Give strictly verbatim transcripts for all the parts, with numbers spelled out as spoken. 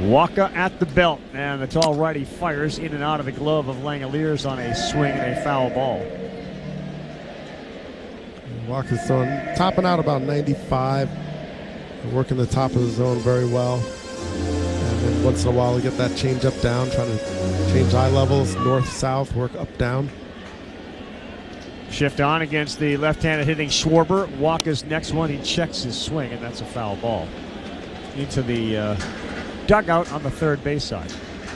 Waka at the belt, and the tall righty fires in and out of the glove of Langeliers on a swing and a foul ball. Waka's throwing, topping out about ninety-five, working the top of the zone very well. And then once in a while, we get that change up down, trying to change eye levels, north south, work up down. Shift on against the left-handed hitting Schwarber. Waka's next one, he checks his swing, and that's a foul ball into the uh, dugout on the third base side.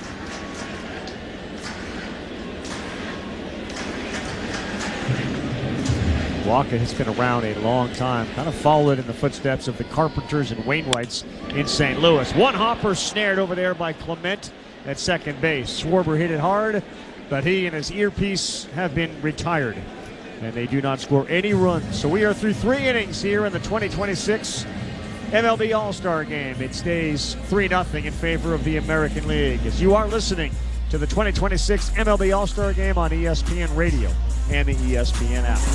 Waka has been around a long time, kind of followed in the footsteps of the Carpenters and Wainwrights in Saint Louis. One hopper snared over there by Clement at second base. Schwarber hit it hard, but he and his earpiece have been retired, and they do not score any runs. So we are through three innings here in the twenty twenty-six M L B All-Star Game. It stays three nothing in favor of the American League. As you are listening to the twenty twenty-six M L B All-Star Game on E S P N Radio and the E S P N app.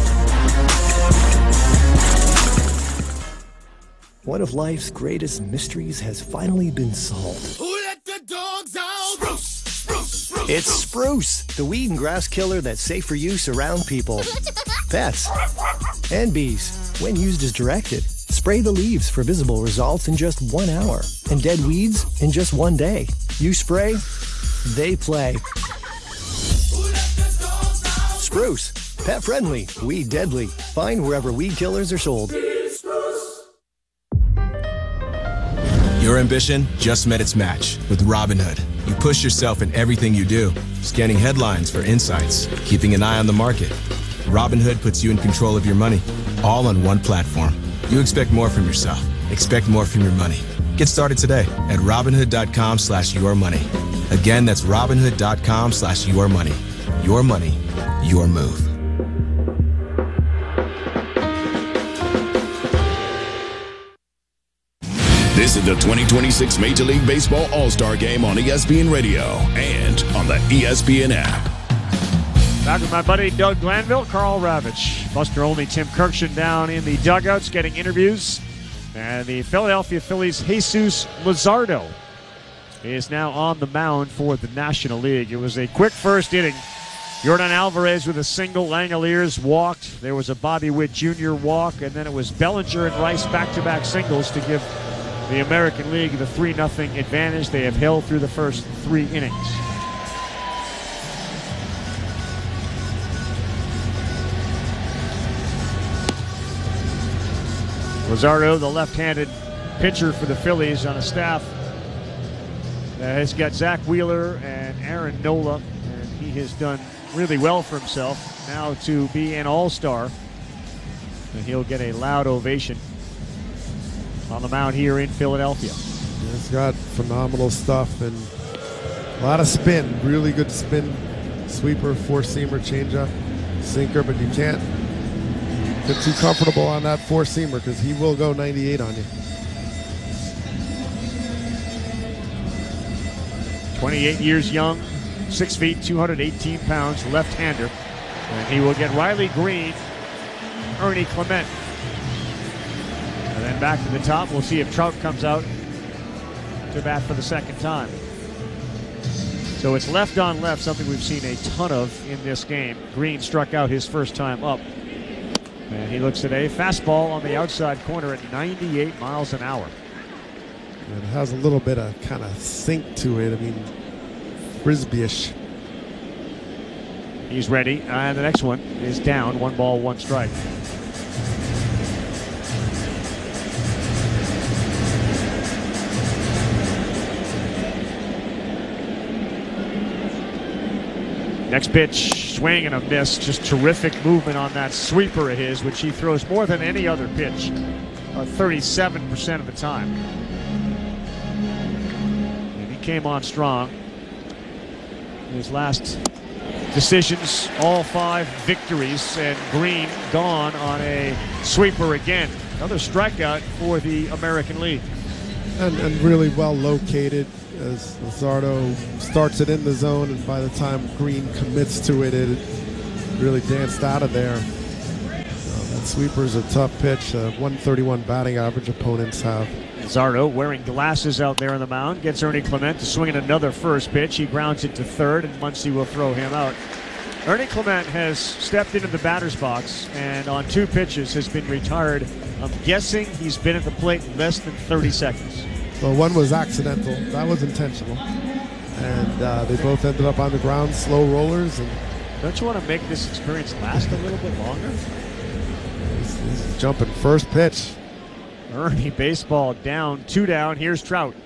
One of life's greatest mysteries has finally been solved. Who let the dogs out? Spruce, spruce, spruce. It's Spruce, the weed and grass killer that's safe for use around people, pets, and bees. When used as directed, spray the leaves for visible results in just one hour, and dead weeds in just one day. You spray, they play. Spruce, pet friendly, weed deadly. Find wherever weed killers are sold. Your ambition just met its match with Robinhood. You push yourself in everything you do, scanning headlines for insights, keeping an eye on the market. Robinhood puts you in control of your money, all on one platform. You expect more from yourself. Expect more from your money. Get started today at Robinhood.com slash your money. Again, that's Robinhood.com slash your money. Your money, your move. This is the twenty twenty-six Major League Baseball All-Star Game on E S P N Radio and on the E S P N app. Back with my buddy Doug Glanville, Carl Ravitch. Buster Olney, Tim Kirkshin down in the dugouts getting interviews. And the Philadelphia Phillies' Jesus Luzardo is now on the mound for the National League. It was a quick first inning. Yordan Alvarez with a single. Langeliers walked. There was a Bobby Witt Junior walk, and then it was Bellinger and Rice back-to-back singles to give the American League the three nothing advantage. They have held through the first three innings. Luzardo, the left-handed pitcher for the Phillies on a staff that has got Zach Wheeler and Aaron Nola, and he has done really well for himself now to be an all-star, and he'll get a loud ovation on the mound here in Philadelphia. Yeah, he's got phenomenal stuff and a lot of spin, really good spin, sweeper, four-seamer, changeup, sinker, but you can't get too comfortable on that four-seamer because he will go ninety-eight on you. twenty-eight years young, six feet, two hundred eighteen pounds, left-hander. And he will get Riley Green, Ernie Clement. And then back to the top, we'll see if Trout comes out to bat for the second time. So it's left on left, something we've seen a ton of in this game. Green struck out his first time up. And he looks at a fastball on the outside corner at ninety-eight miles an hour. It has a little bit of kind of sink to it. I mean, Frisbee-ish. He's ready, and the next one is down. One ball, one strike. Next pitch, swing and a miss. Just terrific movement on that sweeper of his, which he throws more than any other pitch, uh, thirty-seven percent of the time. And he came on strong. His last decisions, all five victories, and Green gone on a sweeper again. Another strikeout for the American League. And, and really well located as Luzardo starts it in the zone, and by the time Green commits to it, it really danced out of there. So Sweeper's a tough pitch. Uh, one thirty-one batting average opponents have. Zardo wearing glasses out there on the mound. Gets Ernie Clement to swing at another first pitch. He grounds it to third, and Muncy will throw him out. Ernie Clement has stepped into the batter's box and on two pitches has been retired. I'm guessing he's been at the plate less than thirty seconds. Well, one was accidental. That was intentional. And uh, they both ended up on the ground, slow rollers. And don't you want to make this experience last a little bit longer? He's, he's jumping first pitch. Ernie baseball down, two down. Here's Trout.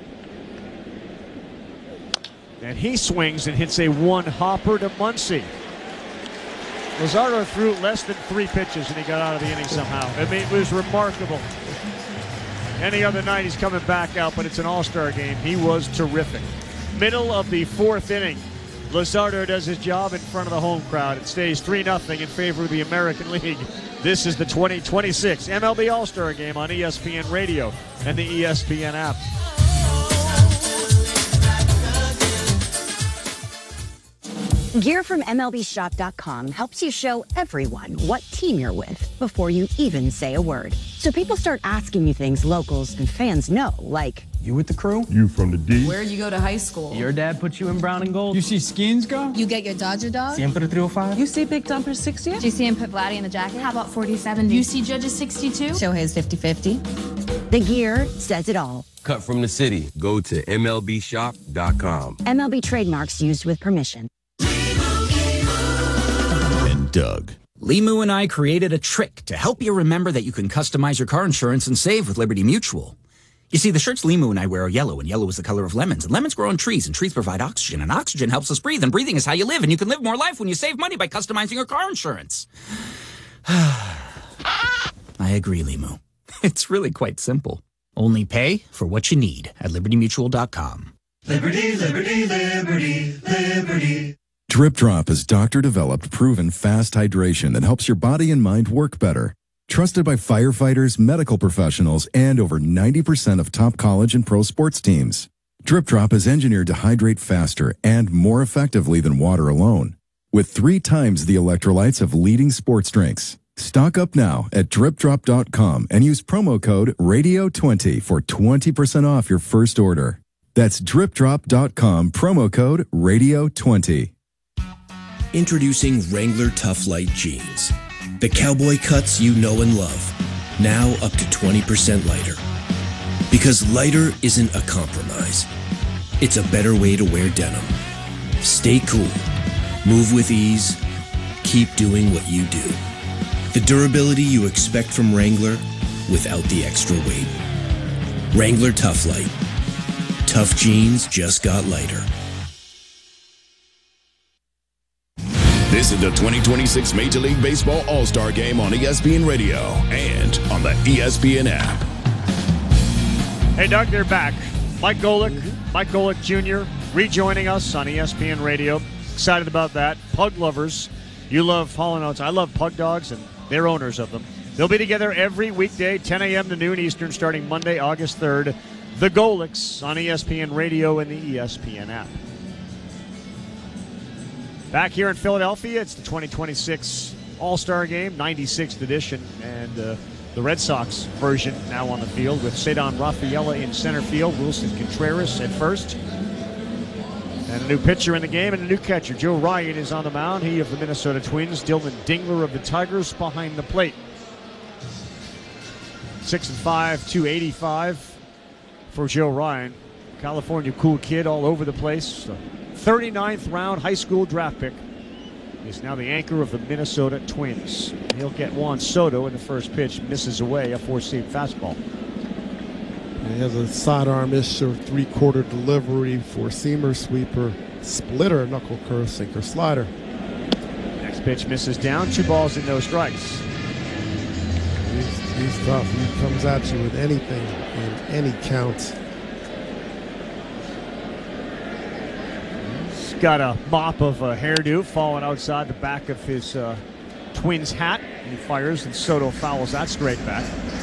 And he swings and hits a one-hopper to Muncy. Luzardo threw less than three pitches and he got out of the inning somehow. I mean, it was remarkable. Any other night he's coming back out, but it's an all-star game. He was terrific. Middle of the fourth inning. Luzardo does his job in front of the home crowd. It stays three nothing in favor of the American League. This is the twenty twenty-six M L B All-Star Game on E S P N Radio and the E S P N app. Gear from M L B Shop dot com helps you show everyone what team you're with before you even say a word. So people start asking you things locals and fans know, like, you with the crew? You from the D? Where'd you go to high school? Your dad put you in brown and gold? You see Skins go? You get your Dodger dog? Siempre three oh five? You see Big Dumper sixty? Did you see him put Vladdy in the jacket? How about forty seventy? You see Judge's sixty-two? Shohei's fifty fifty? The gear says it all. Cut from the city. Go to M L B Shop dot com. M L B trademarks used with permission. And Doug. Limu and I created a trick to help you remember that you can customize your car insurance and save with Liberty Mutual. You see, the shirts Limu and I wear are yellow, and yellow is the color of lemons, and lemons grow on trees, and trees provide oxygen, and oxygen helps us breathe, and breathing is how you live, and you can live more life when you save money by customizing your car insurance. I agree, Limu. It's really quite simple. Only pay for what you need at Liberty Mutual dot com. Liberty, liberty, liberty, liberty. Drip Drop is doctor-developed, proven fast hydration that helps your body and mind work better. Trusted by firefighters, medical professionals, and over ninety percent of top college and pro sports teams. Drip Drop is engineered to hydrate faster and more effectively than water alone, with three times the electrolytes of leading sports drinks. Stock up now at drip drop dot com and use promo code radio twenty for twenty percent off your first order. That's drip drop dot com, promo code radio twenty. Introducing Wrangler Tough Light Jeans. The cowboy cuts you know and love. Now up to twenty percent lighter. Because lighter isn't a compromise. It's a better way to wear denim. Stay cool. Move with ease. Keep doing what you do. The durability you expect from Wrangler without the extra weight. Wrangler Tough Light. Tough jeans just got lighter. This is the twenty twenty-six Major League Baseball All-Star Game on E S P N Radio and on the E S P N app. Hey, Doug, they're back. Mike Golick, Mike Golick Junior rejoining us on E S P N Radio. Excited about that. Pug lovers, you love Hall and Oates. I love pug dogs, and they're owners of them. They'll be together every weekday, ten a.m. to noon Eastern, starting Monday, August third. The Golicks on E S P N Radio and the E S P N app. Back here in Philadelphia, it's the twenty twenty-six All-Star Game, ninety-sixth edition, and uh, the Red Sox version now on the field with Cedon Rafaela in center field, Wilson Contreras at first. And a new pitcher in the game and a new catcher. Joe Ryan is on the mound, he of the Minnesota Twins. Dylan Dingler of the Tigers behind the plate. six and five, two eighty-five for Joe Ryan. California cool kid all over the place. thirty-ninth round high school draft pick. He's now the anchor of the Minnesota Twins. He'll get Juan Soto in the first pitch, misses away a four-seam fastball. He has a sidearm-ish or three-quarter delivery, four-seamer, sweeper, splitter, knuckle curve, sinker, slider. Next pitch misses down, two balls and no strikes. He's, he's tough. He comes at you with anything in any count. Got a mop of a hairdo falling outside the back of his uh, Twins hat. He fires and Soto fouls that straight back.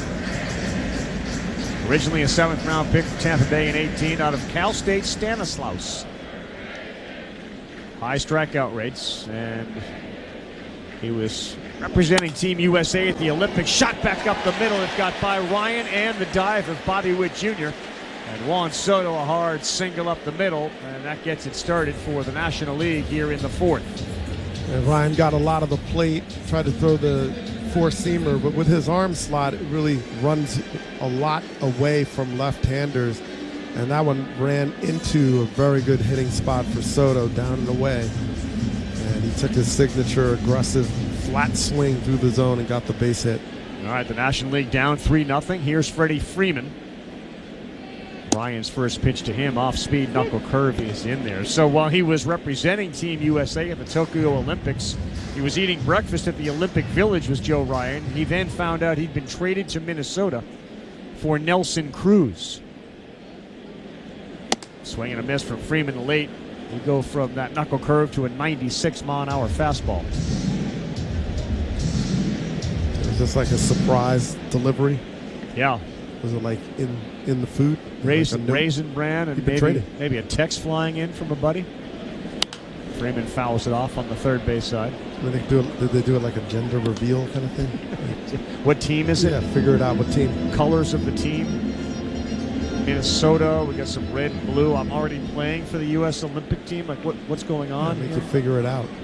Originally a seventh round pick for Tampa Bay in eighteen out of Cal State Stanislaus. High strikeout rates, and he was representing Team U S A at the Olympics. Shot back up the middle. It got by Ryan and the dive of Bobby Witt Junior And Juan Soto a hard single up the middle, and that gets it started for the National League here in the fourth. And Ryan got a lot of the plate, tried to throw the four-seamer, but with his arm slot, it really runs a lot away from left-handers. And that one ran into a very good hitting spot for Soto down and away. And he took his signature aggressive flat swing through the zone and got the base hit. All right, the National League down three nothing. Here's Freddie Freeman. Ryan's first pitch to him, off-speed knuckle curve is in there. So while he was representing Team U S A at the Tokyo Olympics, he was eating breakfast at the Olympic Village with Joe Ryan. He then found out he'd been traded to Minnesota for Nelson Cruz. Swing and a miss from Freeman late. We go from that knuckle curve to a ninety-six mile an hour fastball. It was just like a surprise delivery. Yeah. Was it like in in the food? Raisin, like raisin bran and maybe, maybe a text flying in from a buddy. Freeman fouls it off on the third base side. Did they do it, did they do it like a gender reveal kind of thing? What team is it? Yeah, figure it out. What team? Colors of the team. Minnesota, we got some red and blue. I'm already playing for the U S Olympic team. Like, what, what's going on? Yeah, make you figure it out.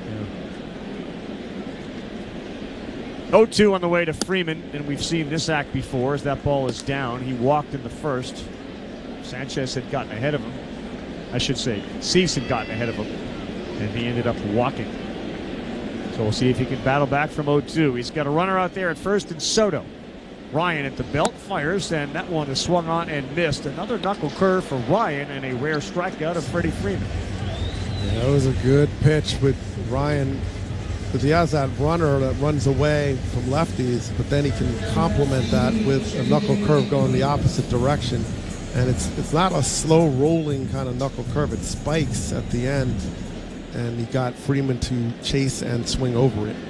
oh two on the way to Freeman, and we've seen this act before as that ball is down. He walked in the first. Sanchez had gotten ahead of him. I should say, Cease had gotten ahead of him, and he ended up walking. So we'll see if he can battle back from oh two. He's got a runner out there at first, and Soto. Ryan at the belt fires, and that one is swung on and missed. Another knuckle curve for Ryan, and a rare strikeout of Freddie Freeman. Yeah, that was a good pitch with Ryan. Because he has that runner that runs away from lefties, but then he can complement that with a knuckle curve going the opposite direction. And it's it's not a slow rolling kind of knuckle curve. It spikes at the end, and he got Freeman to chase and swing over it.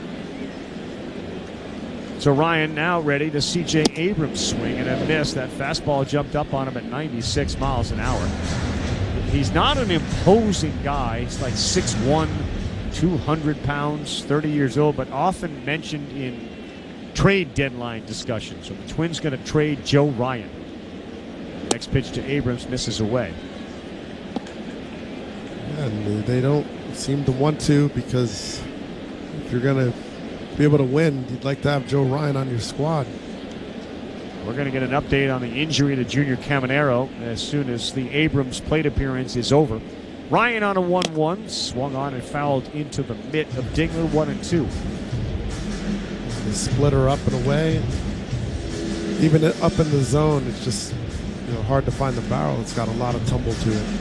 So Ryan now ready to C J Abrams swing and a miss. That fastball jumped up on him at ninety-six miles an hour. He's not an imposing guy. He's like six one, two hundred pounds, thirty years old, but often mentioned in trade deadline discussions. So the Twins going to trade Joe Ryan. Next pitch to Abrams misses away. And they don't seem to want to, because if you're going to be able to win, you'd like to have Joe Ryan on your squad. We're going to get an update on the injury to Junior Caminero as soon as the Abrams plate appearance is over. Ryan on a one one, swung on and fouled into the mitt of Dingler, one and two. The splitter up and away. Even up in the zone, it's just, you know, hard to find the barrel. It's got a lot of tumble to it.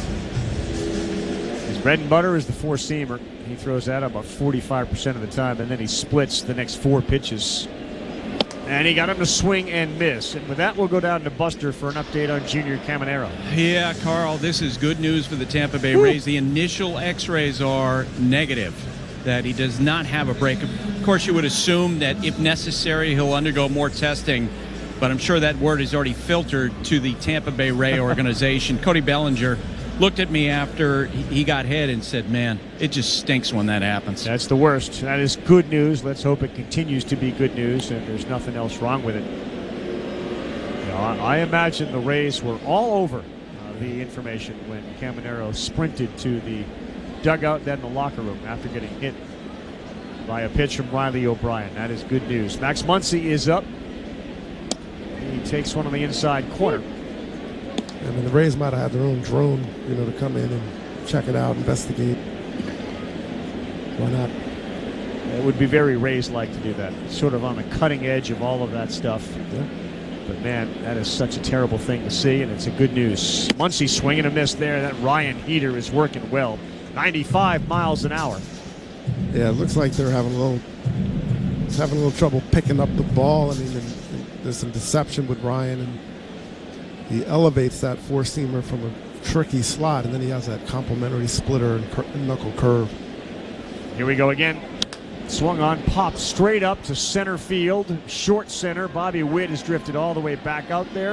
His bread and butter is the four-seamer. He throws that about forty-five percent of the time, and then he splits the next four pitches. And he got him to swing and miss. And with that, we'll go down to Buster for an update on Junior Caminero. Yeah, Carl, this is good news for the Tampa Bay Rays. The initial x-rays are negative, that he does not have a break. Of course, you would assume that if necessary, he'll undergo more testing. But I'm sure that word is already filtered to the Tampa Bay Ray organization. Cody Bellinger looked at me after he got hit and said, man, it just stinks when that happens. That's the worst. That is good news. Let's hope it continues to be good news and there's nothing else wrong with it. You know, I, I imagine the Rays were all over uh, the information when Caminero sprinted to the dugout, then the locker room after getting hit by a pitch from Riley O'Brien. That is good news. Max Muncy is up. He takes one on the inside corner. I mean, the Rays might have had their own drone, you know, to come in and check it out, investigate. Why not? It would be very Rays-like to do that. Sort of on the cutting edge of all of that stuff. Yeah. But, man, that is such a terrible thing to see, and it's a good news. Muncy swinging a miss there. That Ryan heater is working well. ninety-five miles an hour. Yeah, it looks like they're having a little having a little trouble picking up the ball. I mean, and, and there's some deception with Ryan, and he elevates that four-seamer from a tricky slot, and then he has that complimentary splitter and, cur and knuckle curve. Here we go again. Swung on, popped straight up to center field. Short center. Bobby Witt has drifted all the way back out there.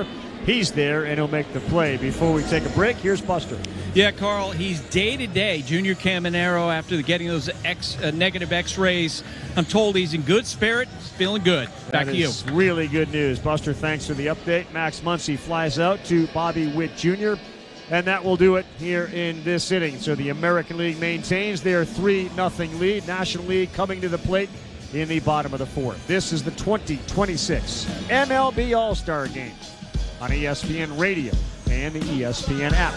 he's there and he'll make the play. Before we take a break, here's Buster. Yeah, Carl, he's day-to-day. Junior Caminero, after getting those X, uh, negative X-rays, I'm told he's in good spirit, he's feeling good. Back That to you. is really good news. Buster, thanks for the update. Max Muncy flies out to Bobby Witt Junior And that will do it here in this inning. So the American League maintains their three nothing lead. National League coming to the plate in the bottom of the fourth. This is the twenty twenty-six M L B All-Star Game on E S P N Radio and the E S P N app.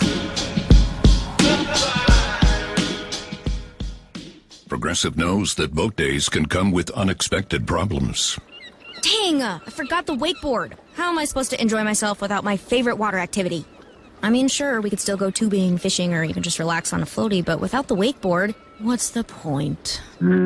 Progressive knows that boat days can come with unexpected problems. Dang, I forgot the wakeboard. How am I supposed to enjoy myself without my favorite water activity? I mean, sure, we could still go tubing, fishing, or even just relax on a floaty, but without the wakeboard, what's the point?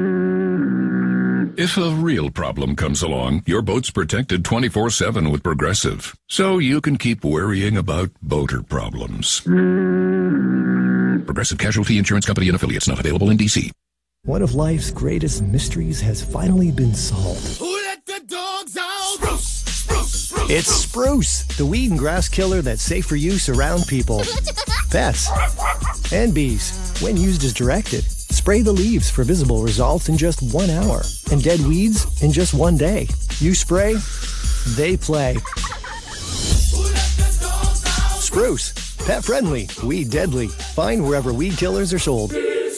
If a real problem comes along, your boat's protected twenty-four seven with Progressive, so you can keep worrying about boater problems. Progressive Casualty Insurance Company and Affiliates, not available in D C. One of life's greatest mysteries has finally been solved. Who let the dogs out? Spruce, spruce, spruce. It's Spruce, the weed and grass killer that's safe for use around people, pets, and bees. When used as directed, spray the leaves for visible results in just one hour, and dead weeds in just one day. You spray, they play. Spruce, pet friendly, weed deadly. Find wherever weed killers are sold.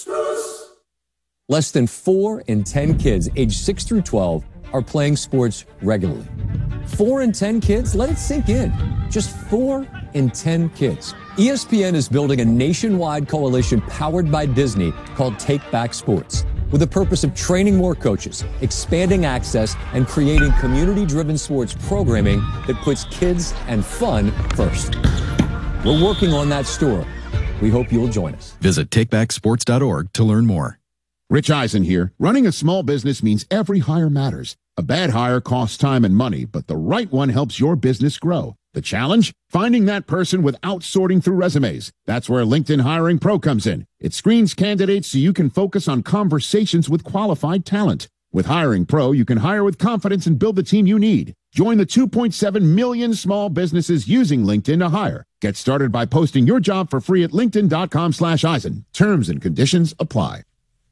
Less than four in ten kids aged six through twelve are playing sports regularly. Four in ten kids? Let it sink in. Just four in ten kids. E S P N is building a nationwide coalition powered by Disney called Take Back Sports, with the purpose of training more coaches, expanding access, and creating community-driven sports programming that puts kids and fun first. We're working on that story. We hope you'll join us. Visit take back sports dot org to learn more. Rich Eisen here. Running a small business means every hire matters. A bad hire costs time and money, but the right one helps your business grow. The challenge? Finding that person without sorting through resumes. That's where LinkedIn Hiring Pro comes in. It screens candidates so you can focus on conversations with qualified talent. With Hiring Pro, you can hire with confidence and build the team you need. Join the two point seven million small businesses using LinkedIn to hire. Get started by posting your job for free at linkedin.com slash Eisen. Terms and conditions apply.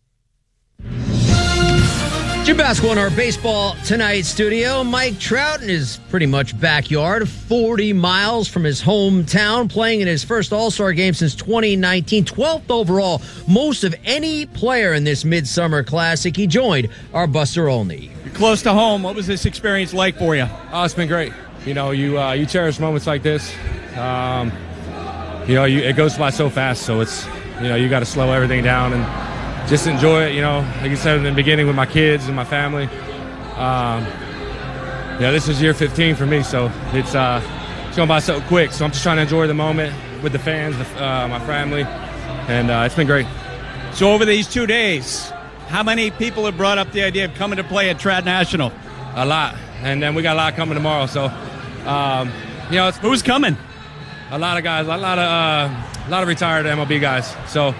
Jim Basketball in our Baseball Tonight studio. Mike Trout in his pretty much backyard, forty miles from his hometown, playing in his first All-Star game since twenty nineteen, twelfth overall, most of any player in this Midsummer Classic. He joined our Buster Olney. You're close to home. What was this experience like for you? Oh, it's been great. You know, you uh, you cherish moments like this. Um, you know, you, it goes by so fast, so it's, you know, you got to slow everything down and just enjoy it, you know, like you said in the beginning with my kids and my family. Um, yeah, this is year fifteen for me, so it's, uh, it's going by so quick. So I'm just trying to enjoy the moment with the fans, the, uh, my family, and uh, it's been great. So over these two days, how many people have brought up the idea of coming to play at Trout National? A lot, and then we got a lot coming tomorrow. So, um, you know, it's, who's coming? A lot of guys, a lot of uh, a lot of retired M L B guys. So.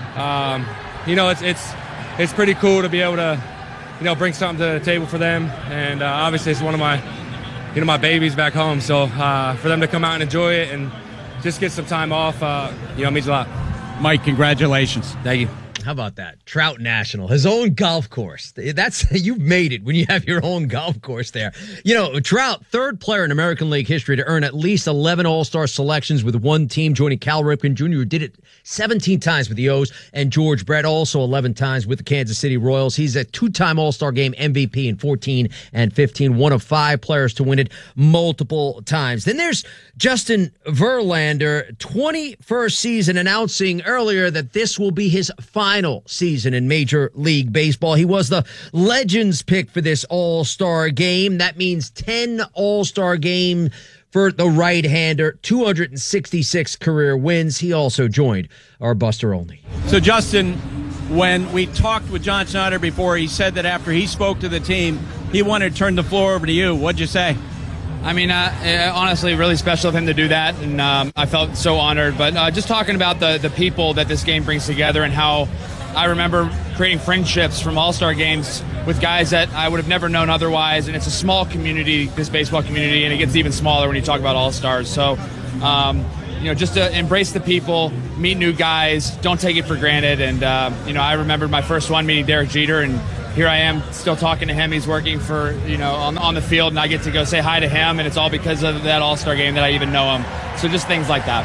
Um, You know, it's it's it's pretty cool to be able to, you know, bring something to the table for them, and uh, obviously it's one of my, you know, my babies back home. So uh, for them to come out and enjoy it and just get some time off, uh, you know, means a lot. Mike, congratulations. Thank you. How about that? Trout National, his own golf course. That's, you've made it when you have your own golf course there. You know, Trout, third player in American League history to earn at least eleven All-Star selections with one team, joining Cal Ripken Junior, who did it seventeen times with the O's, and George Brett also eleven times with the Kansas City Royals. He's a two-time All-Star Game M V P in fourteen and fifteen, one of five players to win it multiple times. Then there's Justin Verlander, twenty-first season, announcing earlier that this will be his final season in Major League Baseball. He was the Legends pick for this All-Star Game. That means ten All-Star Game for the right-hander, two hundred sixty-six career wins. He also joined our Buster Olney. So, Justin, when we talked with John Schneider before, he said that after he spoke to the team, he wanted to turn the floor over to you. What'd you say? I mean, uh, honestly, really special of him to do that, and um, I felt so honored. But uh, just talking about the, the people that this game brings together and how I remember creating friendships from All-Star games with guys that I would have never known otherwise. And it's a small community, this baseball community, and it gets even smaller when you talk about All-Stars. So, um, you know, just to embrace the people, meet new guys, don't take it for granted. And, uh, you know, I remembered my first one meeting Derek Jeter, and here I am still talking to him. He's working for, you know, on, on the field, and I get to go say hi to him, and it's all because of that All-Star game that I even know him. So just things like that.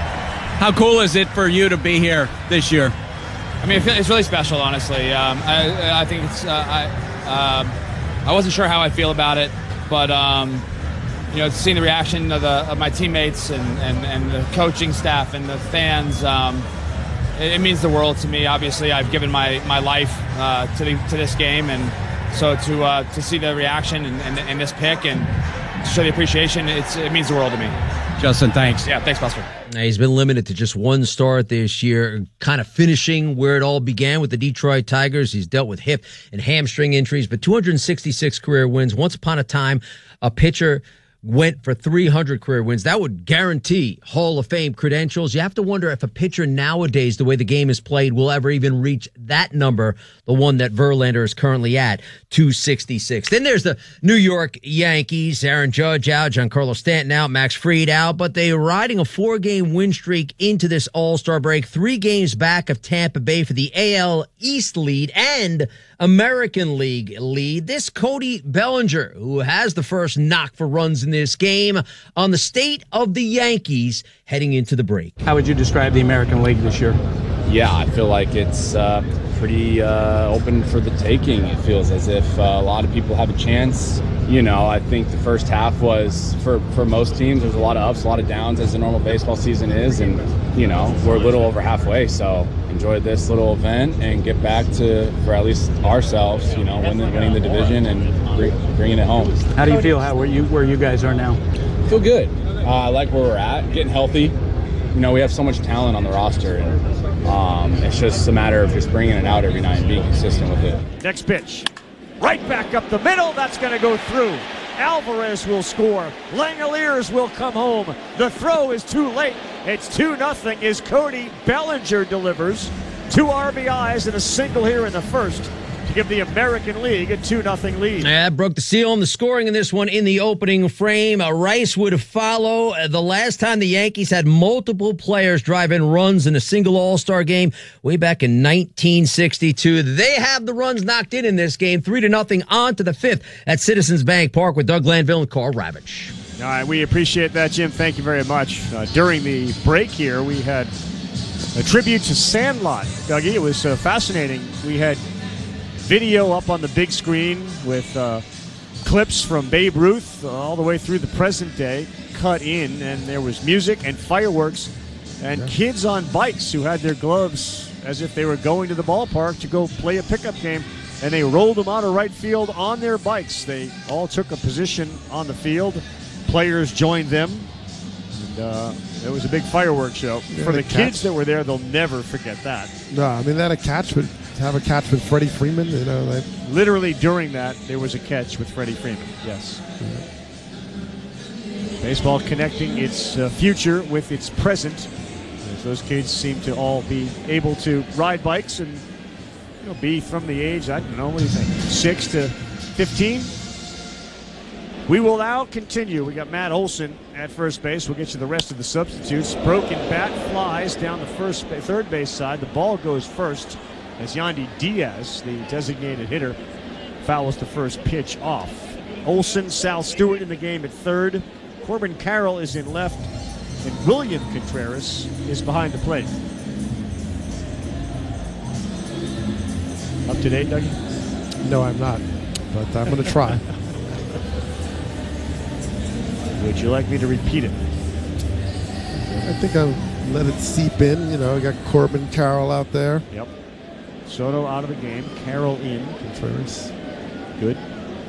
How cool is it for you to be here this year? I mean, it's really special, honestly. Um, I, I think it's, uh, I, um, I wasn't sure how I feel about it, but, um, you know, seeing the reaction of, the, of my teammates and, and, and the coaching staff and the fans, um, it, it means the world to me. Obviously, I've given my, my life uh, to, the, to this game, and so to uh, to see the reaction and, and, and this pick and to show the appreciation, it's, it means the world to me. Justin, thanks. Yeah, thanks, Buster. Now, he's been limited to just one start this year, kind of finishing where it all began with the Detroit Tigers. He's dealt with hip and hamstring injuries, but two hundred sixty-six career wins. Once upon a time, a pitcher went for three hundred career wins. That would guarantee Hall of Fame credentials. You have to wonder if a pitcher nowadays, the way the game is played, will ever even reach that number, the one that Verlander is currently at, two sixty-six. Then there's the New York Yankees. Aaron Judge out, Giancarlo Stanton out, Max Fried out, but they're riding a four-game win streak into this All-Star break, three games back of Tampa Bay for the A L East lead and American League lead. This Cody Bellinger, who has the first knock for runs in this game, on the state of the Yankees heading into the break. How would you describe the American League this year? Yeah, I feel like it's uh, pretty uh, open for the taking. It feels as if uh, a lot of people have a chance. You know, I think the first half was, for, for most teams, there's a lot of ups, a lot of downs, as the normal baseball season is. And, you know, we're a little over halfway. So enjoy this little event and get back to, for at least ourselves, you know, winning, winning the division and bring, bringing it home. How do you feel how where you where you guys are now? I feel good. Uh, I like where we're at, getting healthy. You know, we have so much talent on the roster, and um, it's just a matter of just bringing it out every night and being consistent with it. Next pitch. Right back up the middle. That's going to go through. Alvarez will score. Langoliers will come home. The throw is too late. It's two nothing as Cody Bellinger delivers. Two R B Is and a single here in the first to give the American League a two nothing lead. Yeah, broke the seal on the scoring in this one in the opening frame. Uh, Rice would follow. Uh, the last time the Yankees had multiple players drive in runs in a single All-Star game way back in nineteen sixty-two. They have the runs knocked in in this game, three to nothing on to the fifth at Citizens Bank Park with Doug Glanville and Carl Ravitch. All right, we appreciate that, Jim. Thank you very much. Uh, during the break here, we had a tribute to Sandlot. Dougie, it was uh, fascinating. We had video up on the big screen with uh, clips from Babe Ruth uh, all the way through the present day cut in, and there was music and fireworks and yeah. kids on bikes who had their gloves as if they were going to the ballpark to go play a pickup game, and they rolled them out of right field on their bikes. They all took a position on the field. Players joined them, and uh, it was a big fireworks show. Yeah, For the, the kids that were there, they'll never forget that. No, I mean, that a catch would have a catch with Freddie Freeman, you know. Like. Literally during that, there was a catch with Freddie Freeman. Yes. Yeah. Baseball connecting its uh, future with its present, as those kids seem to all be able to ride bikes and you know, be from the age, I don't know, what do you think, six to fifteen? We will now continue. We got Matt Olson at first base. We'll get you the rest of the substitutes. Broken bat flies down the first, third base side. The ball goes first as Yandy Diaz, the designated hitter, fouls the first pitch off. Olson, Sal Stewart in the game at third. Corbin Carroll is in left, and William Contreras is behind the plate. Up to date, Dougie? No, I'm not, but I'm going to try. Would you like me to repeat it? I think I'll let it seep in. You know, I got Corbin Carroll out there. Yep. Soto out of the game. Carroll in. Contreras. Good.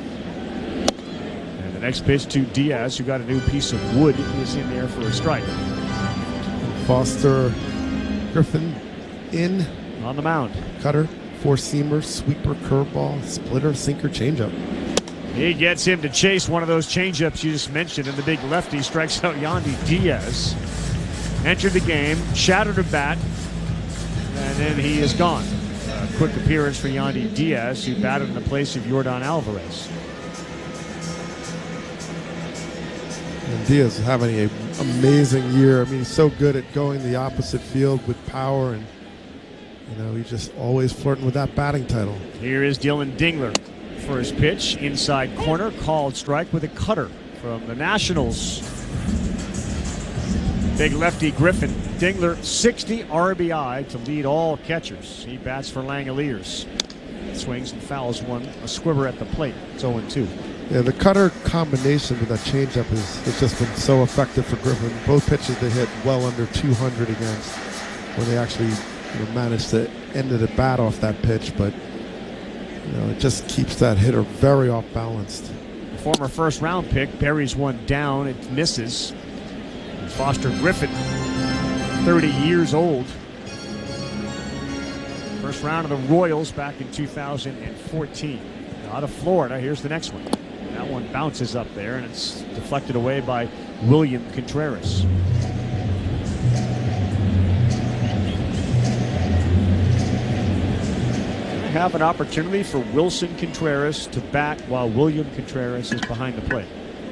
And the next pitch to Diaz, who got a new piece of wood, is in there for a strike. Foster Griffin in. On the mound. Cutter, four-seamer, sweeper, curveball, splitter, sinker, changeup. He gets him to chase one of those changeups you just mentioned, and the big lefty strikes out Yandy Diaz. Entered the game, shattered a bat, and then he is gone. Uh, quick appearance for Yandy Diaz, who batted in the place of Yordan Alvarez. And Diaz is having an amazing year. I mean, he's so good at going the opposite field with power, and you know, he's just always flirting with that batting title. Here is Dylan Dingler for his pitch. Inside corner, called strike with a cutter from the Nationals. Big lefty Griffin. Dingler, sixty R B I to lead all catchers. He bats for Langoliers. Swings and fouls one. A squibber at the plate. It's oh and two. Yeah, the cutter combination with that changeup is has just been so effective for Griffin. Both pitches they hit well under two hundred against, when they actually you know, managed to end the bat off that pitch. But you know, it just keeps that hitter very off balanced. Former first round pick buries one down. It misses. Foster Griffin, thirty years old. First round of the Royals back in two thousand fourteen. Out of Florida, here's the next one. That one bounces up there, and it's deflected away by William Contreras. I have an opportunity for Wilson Contreras to bat while William Contreras is behind the plate.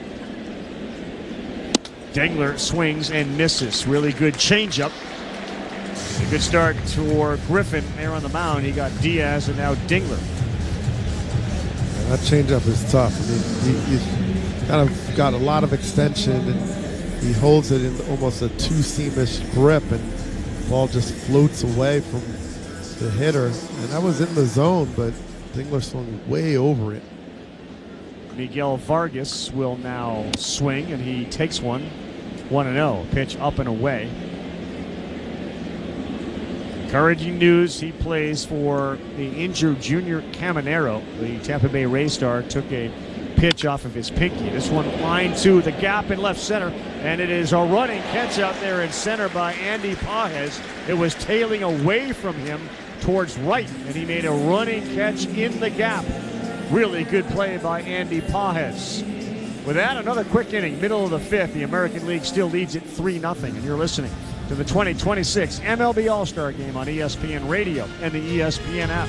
Dingler swings and misses. Really good changeup. A good start for Griffin there on the mound. He got Diaz and now Dingler. Yeah, that changeup is tough. I mean, he, he's kind of got a lot of extension, and he holds it in almost a two-seamish grip, and the ball just floats away from the hitter. And that was in the zone, but Dingler swung way over it. Miguel Vargas will now swing, and he takes one. one and oh. Pitch up and away. Encouraging news, he plays for the injured Junior Caminero. The Tampa Bay Rays star took a pitch off of his pinky. This one line to the gap in left center, and it is a running catch out there in center by Andy Pages. It was tailing away from him towards right, and he made a running catch in the gap. Really good play by Andy Pages. With that, another quick inning, middle of the fifth. The American League still leads it three nothing, and you're listening to the twenty twenty-six M L B All-Star Game on E S P N Radio and the E S P N app.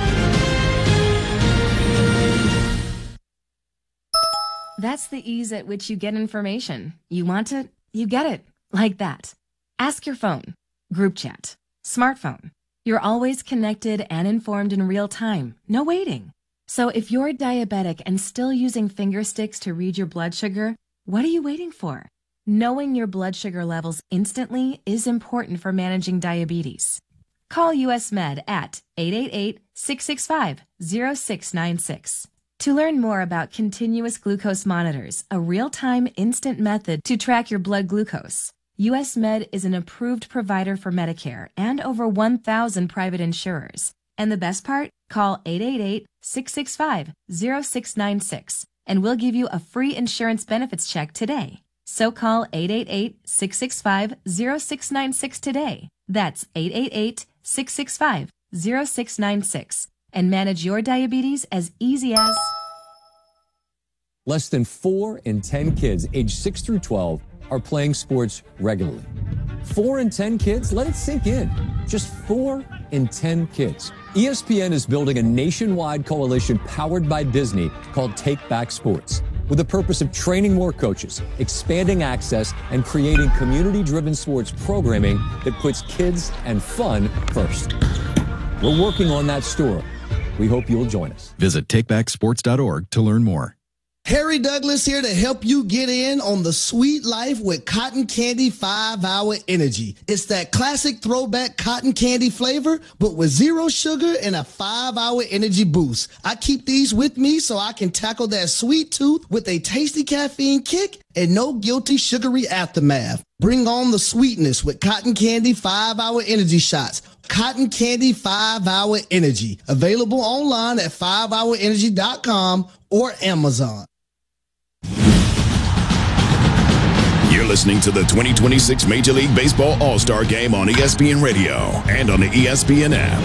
That's the ease at which you get information. You want it, you get it. Like that. Ask your phone. Group chat. Smartphone. You're always connected and informed in real time. No waiting. So if you're diabetic and still using finger sticks to read your blood sugar, what are you waiting for? Knowing your blood sugar levels instantly is important for managing diabetes. Call U S Med at eight eight eight, six six five, zero six nine six. To learn more about continuous glucose monitors, a real-time instant method to track your blood glucose, U S Med is an approved provider for Medicare and over one thousand private insurers. And the best part? Call eight eight eight, six six five, zero six nine six and we'll give you a free insurance benefits check today. So call eight eight eight, six six five, zero six nine six today. That's eight eight eight, six six five, zero six nine six and manage your diabetes as easy as... Less than four in ten kids aged six through twelve are playing sports regularly. Four in ten kids? Let it sink in. Just four in ten kids. E S P N is building a nationwide coalition powered by Disney called Take Back Sports, with the purpose of training more coaches, expanding access, and creating community-driven sports programming that puts kids and fun first. We're working on that story. We hope you'll join us. Visit take back sports dot org to learn more. Harry Douglas here to help you get in on the sweet life with Cotton Candy five hour Energy. It's that classic throwback cotton candy flavor, but with zero sugar and a five hour energy boost. I keep these with me so I can tackle that sweet tooth with a tasty caffeine kick and no guilty sugary aftermath. Bring on the sweetness with Cotton Candy five hour Energy shots. Cotton Candy five hour Energy. Available online at five hour energy dot com or Amazon. You're listening to the twenty twenty-six Major League Baseball All-Star Game on E S P N Radio and on the E S P N app.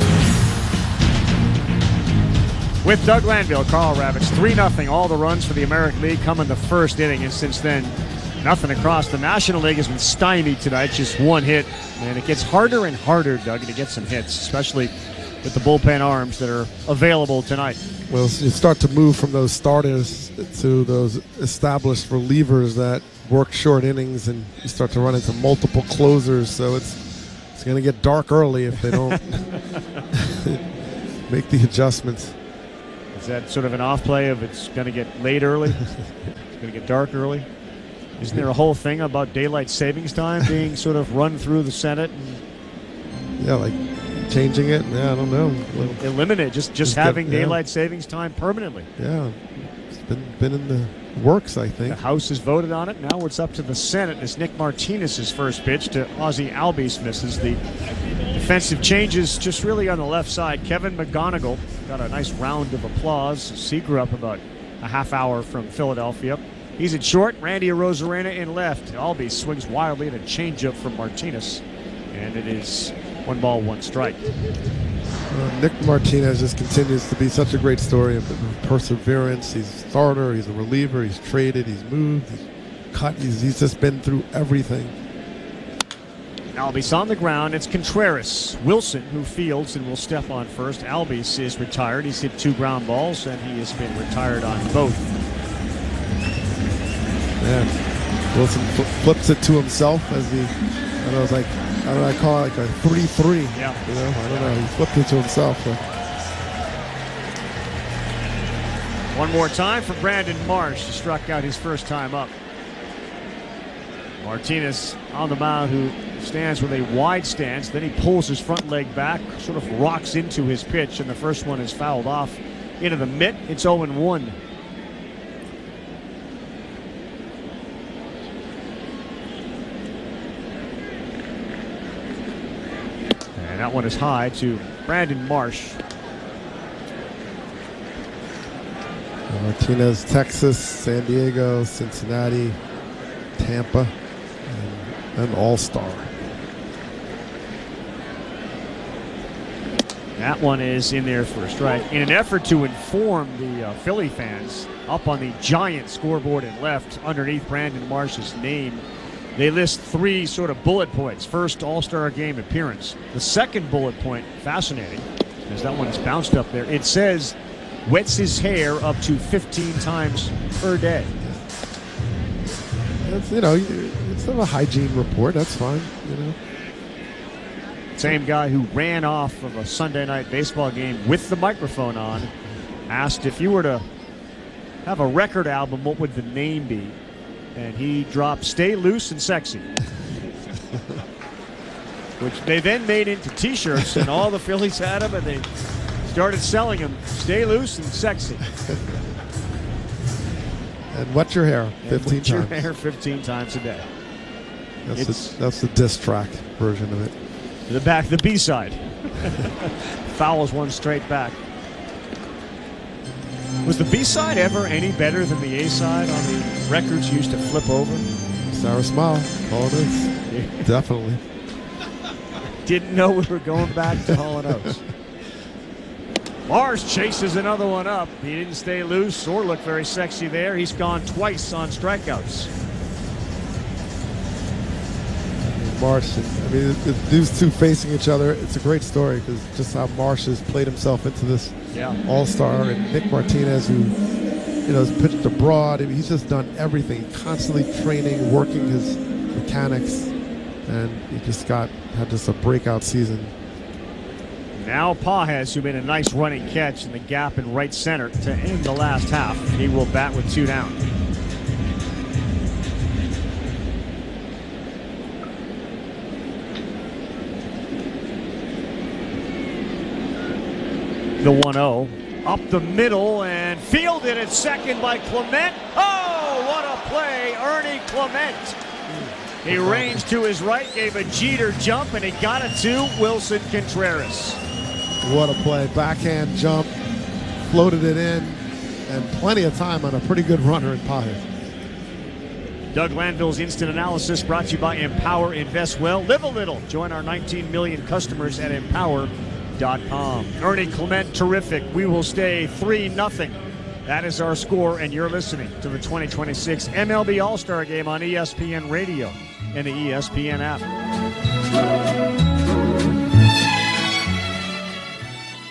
With Doug Landale, Carl Ravitch, three nothing. All the runs for the American League come in the first inning, and since then, nothing across. The National League has been stymied tonight, just one hit. And it gets harder and harder, Doug, to get some hits, especially with the bullpen arms that are available tonight. Well, you start to move from those starters to those established relievers that work short innings, and you start to run into multiple closers. So it's it's going to get dark early if they don't make the adjustments. Is that sort of an off play of it's going to get late early? It's going to get dark early? Isn't there a whole thing about daylight savings time being sort of run through the Senate? And yeah, like changing it? Yeah, I don't know. Eliminate, just, just, just having get, yeah. daylight savings time permanently. Yeah, it's been, been in the works, I think. The House has voted on it. Now it's up to the Senate as Nick Martinez's first pitch to Ozzie Albies misses. The defensive changes just really on the left side. Kevin McGonigal got a nice round of applause. He grew up about a half hour from Philadelphia. He's at short. Randy Arozarena in left. Albies swings wildly at a changeup from Martinez. And it is one ball, one strike. Uh, Nick Martinez just continues to be such a great story of perseverance. He's a starter, he's a reliever, he's traded, he's moved, he's cut, he's, he's just been through everything. Albies on the ground. It's Contreras. Wilson, who fields and will step on first. Albies is retired. He's hit two ground balls, and he has been retired on both. Yeah. Wilson fl flips it to himself as he, I don't know, it's like, I don't know, I call it like a three three. Yeah. You know, I don't know. He flipped it to himself. So. One more time for Brandon Marsh. He struck out his first time up. Martinez on the mound, who stands with a wide stance. Then he pulls his front leg back, sort of rocks into his pitch, and the first one is fouled off into the mitt. It's oh and one. And that one is high to Brandon Marsh. Martinez, Texas, San Diego, Cincinnati, Tampa, and an all-star. That one is in there for a strike. In an effort to inform the uh, Philly fans, up on the giant scoreboard in left, underneath Brandon Marsh's name, they list three sort of bullet points. First, all-star game appearance. The second bullet point, fascinating, as that one is bounced up there. It says, wets his hair up to fifteen times per day. That's, you know, it's not a hygiene report. That's fine, you know. Same guy who ran off of a Sunday night baseball game with the microphone on asked if you were to have a record album, what would the name be? And he dropped Stay Loose and Sexy, which they then made into t-shirts, and all the Phillies had them, and they started selling them. Stay Loose and Sexy. And wet your hair fifteen wet times. Your hair fifteen times a day. That's the, that's the diss track version of it. The back, the B side. Fouls one straight back. Was the B side ever any better than the A side on the records you used to flip over? Sour Smile, all it is. Yeah. Definitely. Didn't know we were going back to Hall and Oates. Mars chases another one up. He didn't stay loose or look very sexy there. He's gone twice on strikeouts. Marsh, I mean, these two facing each other, it's a great story because just how Marsh has played himself into this yeah. all-star, and Nick Martinez, who, you know, has pitched abroad. I mean, he's just done everything, constantly training, working his mechanics, and he just got had just a breakout season. Now Pages, who made a nice running catch in the gap in right center to end the last half. He will bat with two down. The one oh up the middle and fielded at second by Clement. Oh, what a play, Ernie Clement. He ranged to his right, gave a Jeter jump, and he got it to Wilson Contreras. What a play. Backhand jump, floated it in, and plenty of time on a pretty good runner in Pages. Doug Landville's Instant Analysis brought to you by Empower Invest Well. Live a little. Join our nineteen million customers at Empower dot com. Ernie Clement, terrific. We will stay three nothing. That is our score, and you're listening to the twenty twenty-six M L B All-Star Game on E S P N Radio and the E S P N app.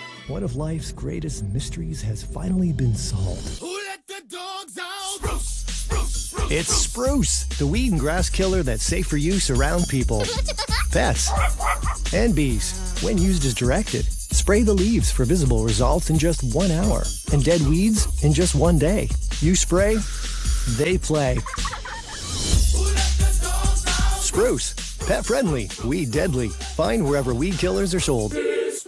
One of life's greatest mysteries has finally been solved. Who let the dogs out? Spruce, spruce, spruce. It's Spruce, the weed and grass killer that's safe for use around people, pets, and bees. When used as directed, spray the leaves for visible results in just one hour, and dead weeds in just one day. You spray, they play. Spruce, pet friendly, weed deadly. Find wherever weed killers are sold.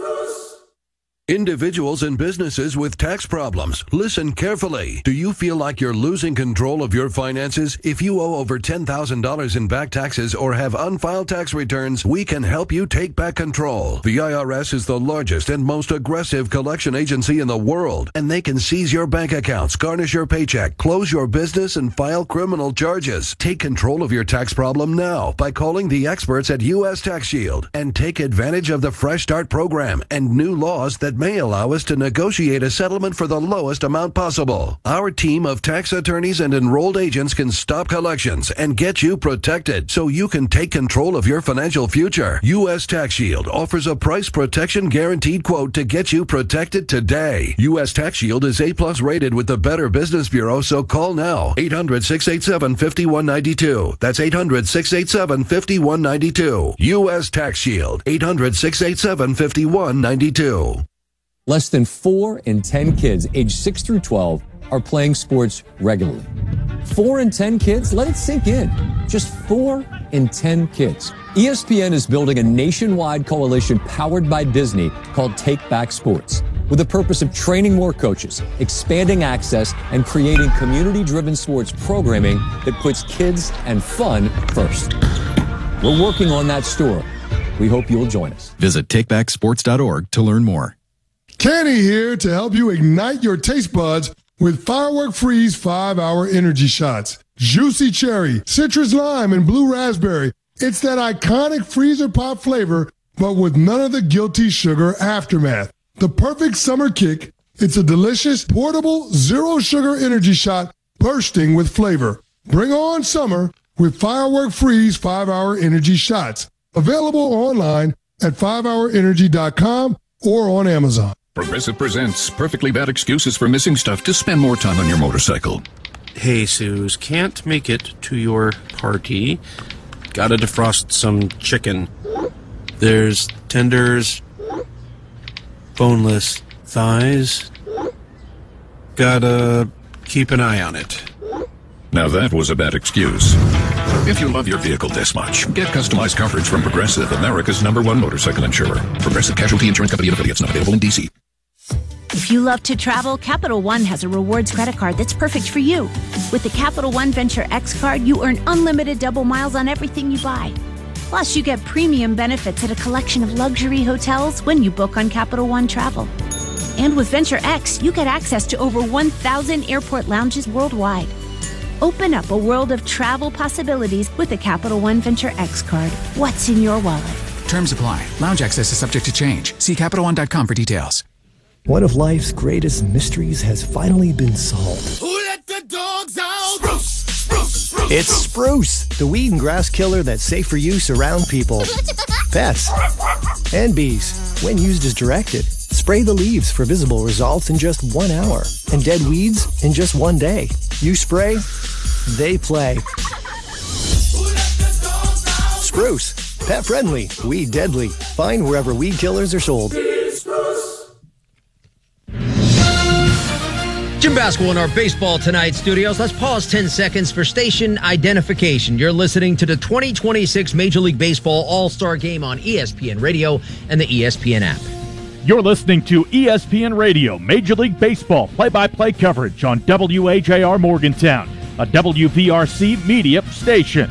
Individuals and businesses with tax problems, listen carefully. Do you feel like you're losing control of your finances? If you owe over ten thousand dollars in back taxes or have unfiled tax returns, we can help you take back control. The I R S is the largest and most aggressive collection agency in the world, and they can seize your bank accounts, garnish your paycheck, close your business, and file criminal charges. Take control of your tax problem now by calling the experts at U S Tax Shield and take advantage of the Fresh Start program and new laws that may allow us to negotiate a settlement for the lowest amount possible. Our team of tax attorneys and enrolled agents can stop collections and get you protected so you can take control of your financial future. U S Tax Shield offers a price protection guaranteed quote to get you protected today. U S Tax Shield is A plus rated with the Better Business Bureau, so call now. eight hundred, six eight seven, five one nine two. That's eight hundred, six eight seven, five one nine two. U S Tax Shield. eight hundred, six eight seven, five one nine two. Less than four in ten kids aged six through twelve are playing sports regularly. Four in ten kids? Let it sink in. Just four in ten kids. E S P N is building a nationwide coalition powered by Disney called Take Back Sports, with the purpose of training more coaches, expanding access, and creating community-driven sports programming that puts kids and fun first. We're working on that story. We hope you'll join us. Visit take back sports dot org to learn more. Kenny here to help you ignite your taste buds with Firework Freeze five hour energy shots. Juicy cherry, citrus lime, and blue raspberry. It's that iconic freezer pop flavor, but with none of the guilty sugar aftermath. The perfect summer kick. It's a delicious, portable, zero sugar energy shot bursting with flavor. Bring on summer with Firework Freeze five hour energy shots. Available online at five hour energy dot com or on Amazon. Progressive presents Perfectly Bad Excuses for Missing Stuff to Spend More Time on Your Motorcycle. Hey, Suze, can't make it to your party. Gotta defrost some chicken. There's tenders, boneless thighs. Gotta keep an eye on it. Now that was a bad excuse. If you love your vehicle this much, get customized coverage from Progressive, America's number one motorcycle insurer. Progressive Casualty Insurance Company and affiliates, not available in D C. If you love to travel, Capital One has a rewards credit card that's perfect for you. With the Capital One Venture X card, you earn unlimited double miles on everything you buy. Plus, you get premium benefits at a collection of luxury hotels when you book on Capital One Travel. And with Venture X, you get access to over one thousand airport lounges worldwide. Open up a world of travel possibilities with the Capital One Venture X card. What's in your wallet? Terms apply. Lounge access is subject to change. See Capital One dot com for details. One of life's greatest mysteries has finally been solved. Who let the dogs out? Spruce, spruce, spruce. It's Spruce, the weed and grass killer that's safe for use around people, pets, and bees. When used as directed, spray the leaves for visible results in just one hour, and dead weeds in just one day. You spray, they play. Spruce, pet friendly, weed deadly. Find wherever weed killers are sold. Jim Baskel in our Baseball Tonight studios. Let's pause ten seconds for station identification. You're listening to the twenty twenty-six Major League Baseball All-Star Game on E S P N Radio and the E S P N app. You're listening to E S P N Radio Major League Baseball play-by-play coverage on W H A R Morgantown, a W V R C media station.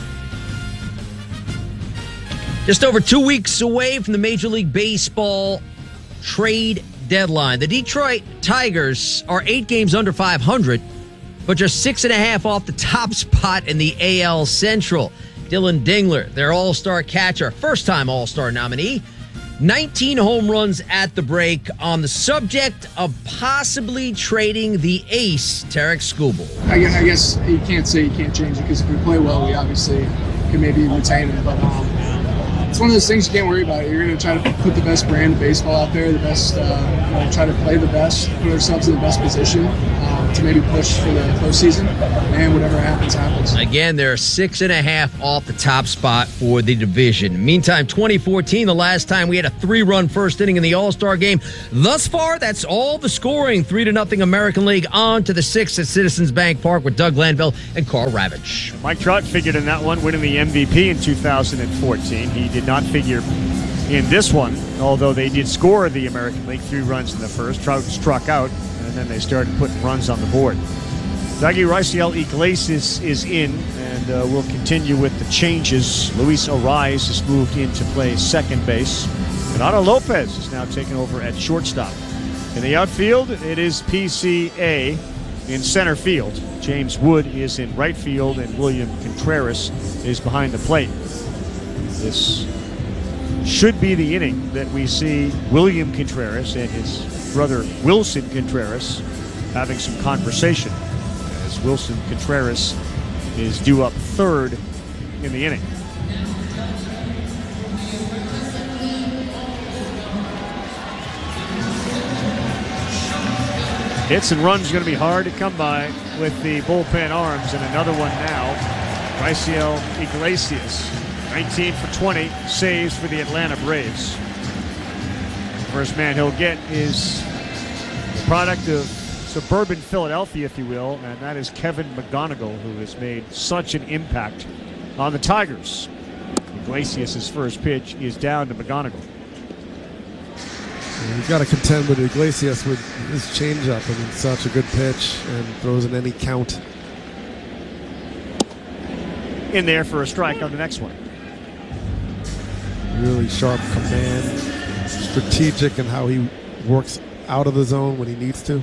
Just over two weeks away from the Major League Baseball trade deadline. The Detroit Tigers are eight games under five hundred, but just six and a half off the top spot in the A L Central. Dylan Dingler, their all-star catcher, first-time all-star nominee, nineteen home runs at the break. On the subject of possibly trading the ace, Tarek Skubal. I guess, I guess you can't say you can't change it, because if we play well, we obviously can maybe retain him. But um, it's one of those things you can't worry about. You're going to try to put the best brand of baseball out there, the best, uh, you know, try to play the best, put ourselves in the best position uh, to maybe push for the postseason, and whatever happens, happens. Again, they're six and a half off the top spot for the division. Meantime, twenty fourteen, the last time we had a three-run first inning in the All-Star game. Thus far, that's all the scoring. Three to nothing American League on to the sixth at Citizens Bank Park with Doug Glanville and Carl Ravitch. Mike Trout figured in that one, winning the M V P in two thousand fourteen. He did not figure in this one, although they did score the American League three runs in the first. Trout struck out, and then they started putting runs on the board. Dougie Raisel Iglesias is in, and uh, we'll continue with the changes. Luis Arraez has moved in to play second base. Renato Lopez is now taking over at shortstop. In the outfield, it is P C A in center field. James Wood is in right field, and William Contreras is behind the plate. This should be the inning that we see William Contreras and his brother Wilson Contreras having some conversation, as Wilson Contreras is due up third in the inning. Hits and runs going to be hard to come by with the bullpen arms, and another one now. Raisel Iglesias, nineteen for twenty, saves for the Atlanta Braves. The first man he'll get is the product of suburban Philadelphia, if you will, and that is Kevin McGonigal, who has made such an impact on the Tigers. Iglesias' first pitch is down to McGonigal. You've got to contend with Iglesias with his changeup. I mean, such a good pitch and throws in any count. In there for a strike on the next one. Really sharp command, strategic in how he works out of the zone when he needs to.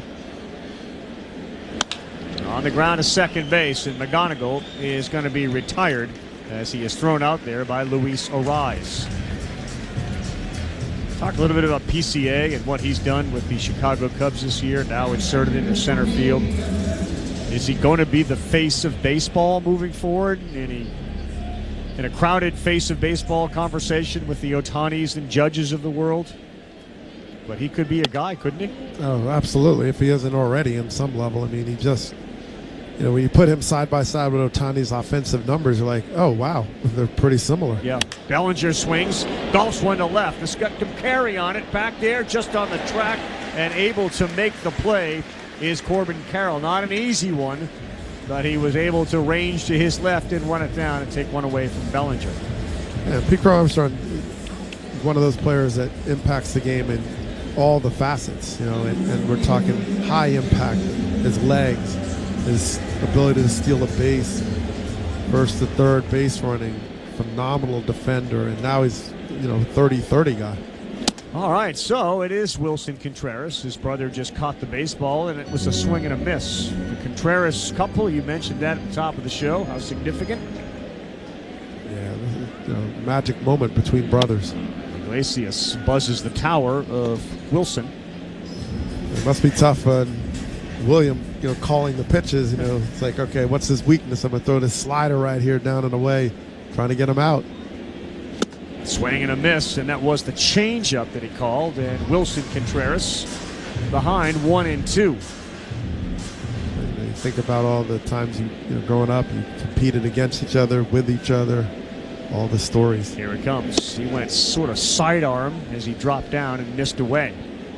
On the ground to second base, and McGonigal is going to be retired as he is thrown out there by Luis Arraez. Talk a little bit about P C A and what he's done with the Chicago Cubs this year, now inserted into center field. Is he going to be the face of baseball moving forward in a, in a crowded face of baseball conversation with the Ohtanis and Judges of the world? But he could be a guy, couldn't he? Oh, absolutely, if he isn't already in some level. I mean, he just, you know, when you put him side by side with Ohtani's offensive numbers, you're like, oh, wow, they're pretty similar. Yeah. Bellinger swings, golfs one to left. It's got Carey on it, back there, just on the track, and able to make the play is Corbin Carroll. Not an easy one, but he was able to range to his left and run it down and take one away from Bellinger. Yeah, Pete Crow Armstrong is one of those players that impacts the game in all the facets, you know, and, and we're talking high impact, his legs, his ability to steal a base, first to third base running, phenomenal defender, and now he's, you know, thirty thirty guy. All right, so it is Wilson Contreras. His brother just caught the baseball, and it was a swing and a miss. The Contreras couple, you mentioned that at the top of the show, how significant. Yeah, this is, you know, magic moment between brothers. Iglesias buzzes the tower of Wilson. It must be tough on William, you know, calling the pitches. You know, it's like, okay, what's his weakness? I'm going to throw this slider right here down and away, trying to get him out. Swing and a miss, and that was the changeup that he called, and Wilson Contreras behind one and two. And you think about all the times you, you know, growing up, you competed against each other, with each other, all the stories. Here it comes. He went sort of sidearm as he dropped down and missed away.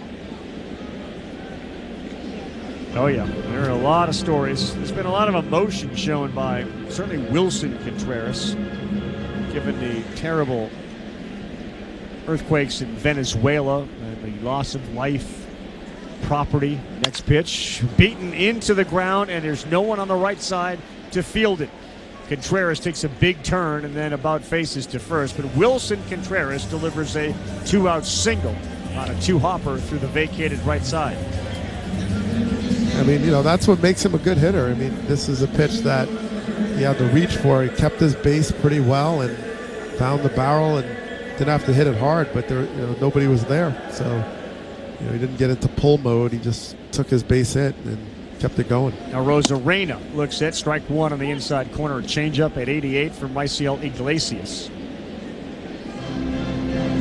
Oh yeah, there are a lot of stories. There's been a lot of emotion shown by certainly Wilson Contreras, given the terrible earthquakes in Venezuela and the loss of life, property. Next pitch, beaten into the ground, and there's no one on the right side to field it. Contreras takes a big turn and then about faces to first, but Wilson Contreras delivers a two-out single on a two-hopper through the vacated right side. I mean, you know, that's what makes him a good hitter. I mean, this is a pitch that he had to reach for. He kept his base pretty well and found the barrel and didn't have to hit it hard, but there, you know, nobody was there. So, you know, he didn't get into pull mode. He just took his base hit and kept it going. Now Rosarena looks at strike one on the inside corner, a changeup at eighty-eight from Raisel Iglesias.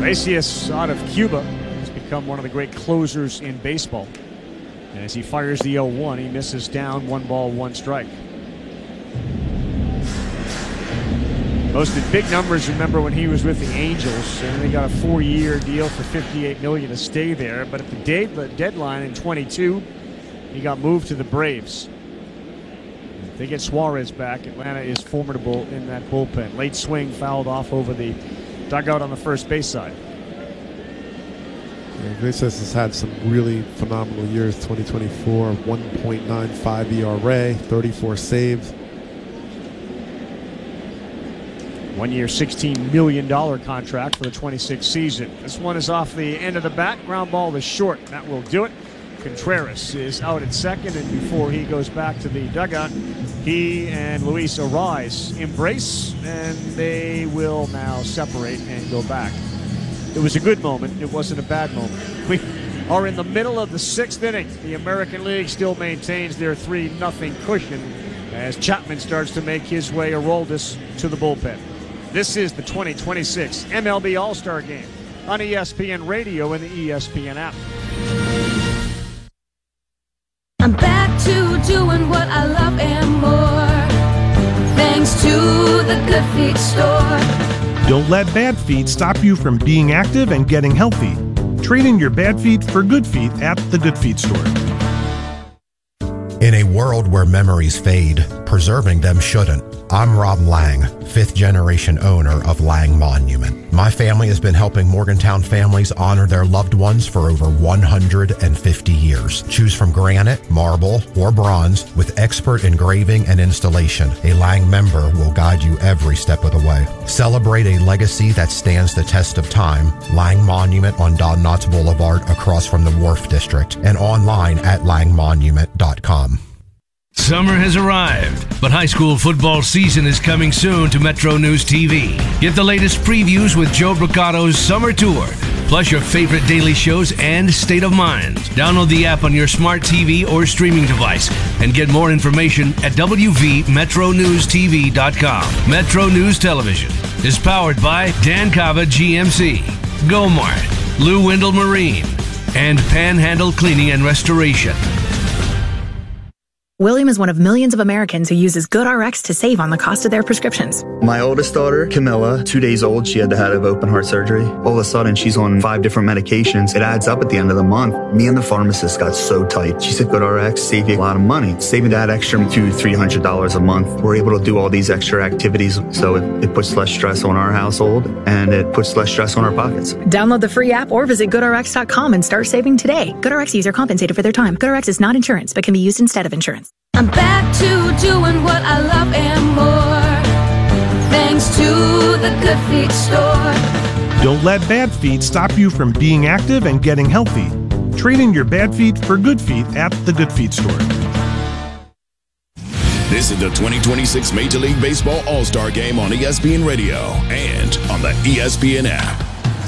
Iglesias out of Cuba has become one of the great closers in baseball. As he fires the oh one, he misses down, one ball, one strike. Posted big numbers, remember, when he was with the Angels, and they got a four-year deal for fifty-eight million dollars to stay there. But at the day, the deadline in twenty-two, he got moved to the Braves. If they get Suarez back, Atlanta is formidable in that bullpen. Late swing fouled off over the dugout on the first base side. Yeah, Iglesias has had some really phenomenal years. twenty twenty-four, one point nine five E R A, thirty-four saves. One-year, sixteen million dollars contract for the twenty-six season. This one is off the end of the bat. Ground ball to short. That will do it. Contreras is out at second, and before he goes back to the dugout, he and Luis Arraez embrace, and they will now separate and go back. It was a good moment. It wasn't a bad moment. We are in the middle of the sixth inning. The American League still maintains their three nothing cushion as Chapman starts to make his way Aroldis to the bullpen. This is the twenty twenty-six M L B All-Star Game on E S P N Radio and the E S P N app. I'm back to doing what I love and more, thanks to the Good Feet store. Don't let bad feet stop you from being active and getting healthy. Trade in your bad feet for good feet at the Good Feet store. In a world where memories fade, preserving them shouldn't. I'm Rob Lang, fifth generation owner of Lang Monument. My family has been helping Morgantown families honor their loved ones for over one hundred fifty years. Choose from granite, marble, or bronze with expert engraving and installation. A Lang member will guide you every step of the way. Celebrate a legacy that stands the test of time. Lang Monument on Don Knotts Boulevard across from the Wharf District and online at lang monument dot com. Summer has arrived, but high school football season is coming soon to Metro News T V. Get the latest previews with Joe Bricato's Summer Tour, plus your favorite daily shows and State of Mind. Download the app on your smart T V or streaming device and get more information at w v metro news t v dot com. Metro News Television is powered by Dan Cava G M C, Gomart, Lou Wendell Marine, and Panhandle Cleaning and Restoration. William is one of millions of Americans who uses GoodRx to save on the cost of their prescriptions. My oldest daughter, Camilla, two days old, she had to have open heart surgery. All of a sudden, she's on five different medications. It adds up at the end of the month. Me and the pharmacist got so tight. She said, GoodRx save you a lot of money. Saving that extra two, three hundred dollars a month. We're able to do all these extra activities, so it, it puts less stress on our household, and it puts less stress on our pockets. Download the free app or visit good r x dot com and start saving today. GoodRx user compensated for their time. GoodRx is not insurance, but can be used instead of insurance. I'm back to doing what I love and more, thanks to the Good Feet store. Don't let bad feet stop you from being active and getting healthy. Trade in your bad feet for good feet at the Good Feet store. This is the twenty twenty-six Major League Baseball All-Star Game on E S P N Radio and on the E S P N app.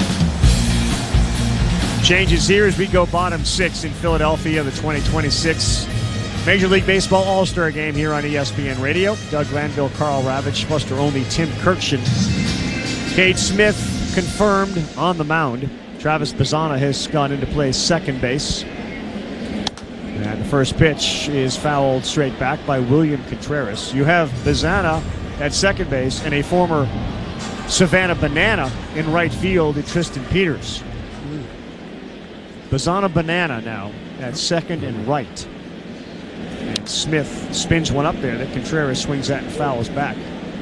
Changes here as we go bottom six in Philadelphia, the twenty twenty-six Major League Baseball All-Star Game here on E S P N Radio. Doug Glanville, Carl Ravitch, Buster Olney, Tim Kirkshin. Cade Smith confirmed on the mound. Travis Bazzana has gone into play second base. And the first pitch is fouled straight back by William Contreras. You have Bazzana at second base and a former Savannah Banana in right field, Tristan Peters. Bazzana Banana now at second and right. And Smith spins one up there that Contreras swings at and fouls back.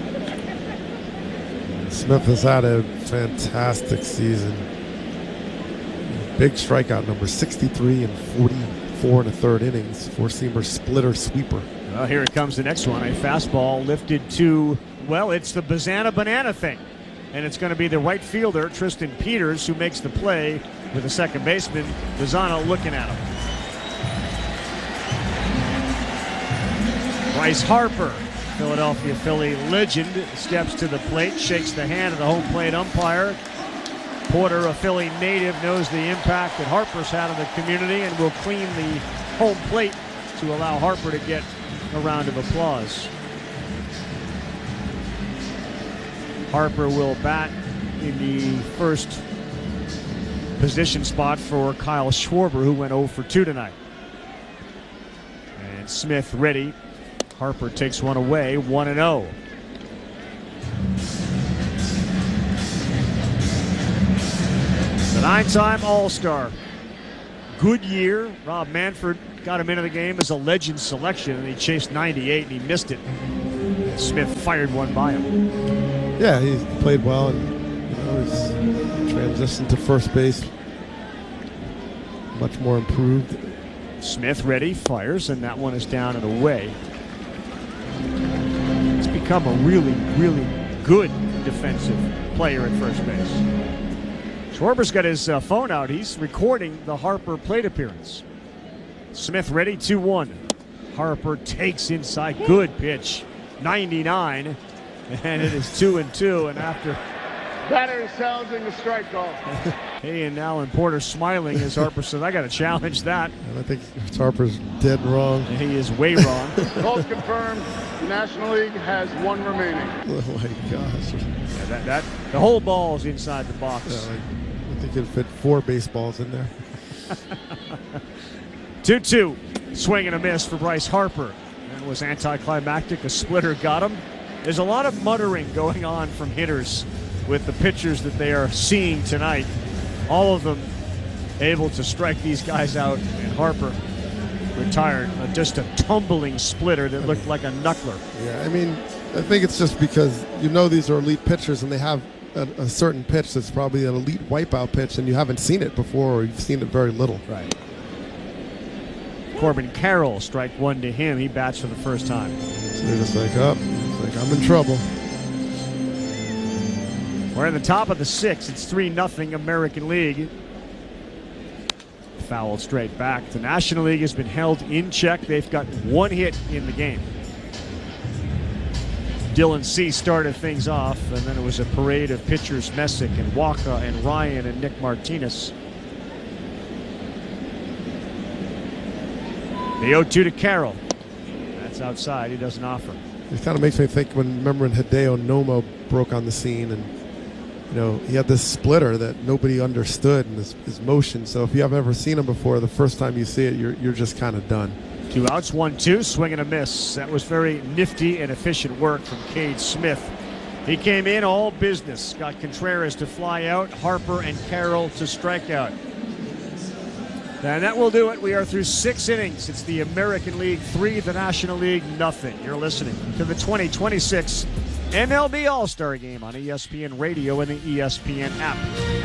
Smith has had a fantastic season. Big strikeout number, sixty-three and forty-four in the third innings. Four-seamer splitter sweeper. Well, here it comes the next one. A fastball lifted to, well, it's the Bazzana Banana thing. And it's going to be the right fielder, Tristan Peters, who makes the play with the second baseman, Bazzana, looking at him. Bryce Harper, Philadelphia Philly legend, steps to the plate, shakes the hand of the home plate umpire. Porter, a Philly native, knows the impact that Harper's had on the community and will clean the home plate to allow Harper to get a round of applause. Harper will bat in the first position spot for Kyle Schwarber, who went oh for two tonight. And Smith ready. Harper takes one away, one and oh. The nine-time All-Star. Good year. Rob Manfred got him into the game as a legend selection, and he chased ninety-eight, and he missed it. Smith fired one by him. Yeah, he played well, and you know, he's transitioned to first base. Much more improved. Smith ready, fires, and that one is down and away. He's become a really, really good defensive player at first base. Schwarber's got his uh, phone out. He's recording the Harper plate appearance. Smith ready, two one. Harper takes inside. Good pitch. ninety-nine. And it is two and two. And after. Batter sounding the strike call. Hey, and Alan Porter smiling as Harper says, I got to challenge that. And I think Harper's dead wrong. And he is way wrong. Calls confirmed. The National League has one remaining. Oh my gosh. Yeah, that, that, the whole ball's inside the box. Yeah, like, I think it'd fit four baseballs in there. two two. Swing and a miss for Bryce Harper. That was anticlimactic. A splitter got him. There's a lot of muttering going on from hitters with the pitchers that they are seeing tonight. All of them able to strike these guys out, and Harper retired uh, just a tumbling splitter that looked like a knuckler. Yeah, I mean, I think it's just because you know these are elite pitchers and they have a, a certain pitch that's probably an elite wipeout pitch, and you haven't seen it before, or you've seen it very little. Right. Corbin Carroll, strike one to him. He bats for the first time. So they're just like, oh, it's like I'm in trouble. We're in the top of the sixth. It's three nothing American League. Fouled straight back. The National League has been held in check. They've got one hit in the game. Dylan Cease started things off, and then it was a parade of pitchers, Messick and Waka and Ryan and Nick Martinez. The oh two to Carroll. That's outside. He doesn't offer. It kind of makes me think when, remember when Hideo Nomo broke on the scene, and you know, he had this splitter that nobody understood in his, his motion. So if you have ever seen him before, the first time you see it, you're, you're just kind of done. Two outs, one, two, swing and a miss. That was very nifty and efficient work from Cade Smith. He came in all business. Got Contreras to fly out, Harper and Carroll to strike out. And that will do it. We are through six innings. It's the American League three, the National League nothing. You're listening to the twenty twenty-six M L B All-Star Game on E S P N Radio and the E S P N app.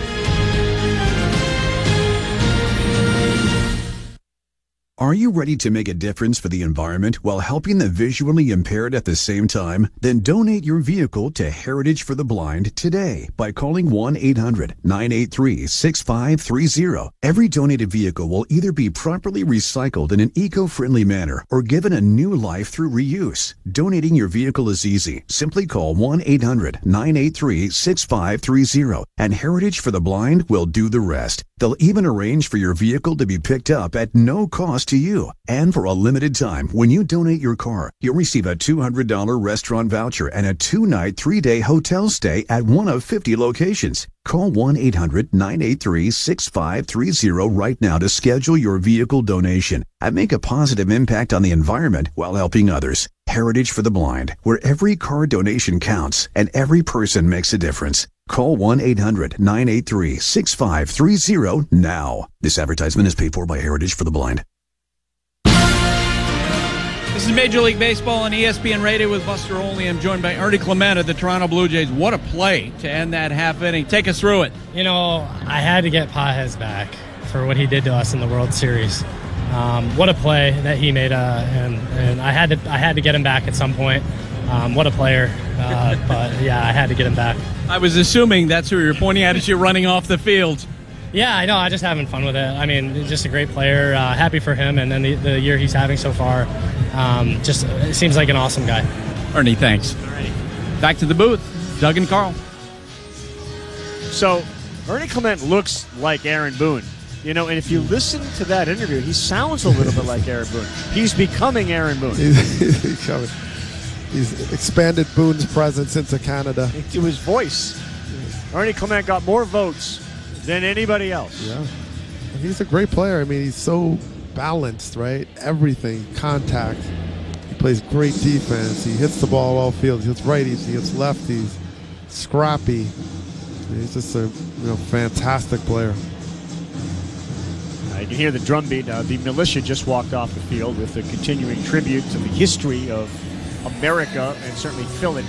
Are you ready to make a difference for the environment while helping the visually impaired at the same time? Then donate your vehicle to Heritage for the Blind today by calling one eight hundred nine eight three six five three zero. Every donated vehicle will either be properly recycled in an eco-friendly manner or given a new life through reuse. Donating your vehicle is easy. Simply call one eight hundred nine eight three six five three zero and Heritage for the Blind will do the rest. They'll even arrange for your vehicle to be picked up at no cost to you. And for a limited time, when you donate your car, you'll receive a two hundred dollars restaurant voucher and a two-night, three-day hotel stay at one of fifty locations. Call one eight hundred nine eight three six five three zero right now to schedule your vehicle donation and make a positive impact on the environment while helping others. Heritage for the Blind, where every car donation counts and every person makes a difference. Call one eight hundred nine eight three six five three zero now. This advertisement is paid for by Heritage for the Blind. This is Major League Baseball on E S P N Radio with Buster Olney. I'm joined by Ernie Clement of the Toronto Blue Jays. What a play to end that half inning. Take us through it. You know, I had to get Pages back for what he did to us in the World Series. Um, what a play that he made, uh, and and I had to I had to get him back at some point. Um, what a player, uh, but yeah, I had to get him back. I was assuming that's who you're pointing at as you're running off the field. Yeah, I know. I just having fun with it. I mean, just a great player. Uh, happy for him, and then the, the year he's having so far. Um, just it seems like an awesome guy. Ernie, thanks. All right. Back to the booth. Doug and Carl. So, Ernie Clement looks like Aaron Boone. You know, and if you listen to that interview, he sounds a little bit like Aaron Boone. He's becoming Aaron Boone. He's becoming. He's expanded Boone's presence into Canada. To his voice. Ernie Clement got more votes than anybody else. Yeah. And he's a great player. I mean, he's so balanced, right? Everything, contact. He plays great defense. He hits the ball all fields. He hits righties. He hits lefties. Scrappy. He's just a you know fantastic player. Uh, you can hear the drumbeat. Uh, the militia just walked off the field with a continuing tribute to the history of America and certainly Philadelphia.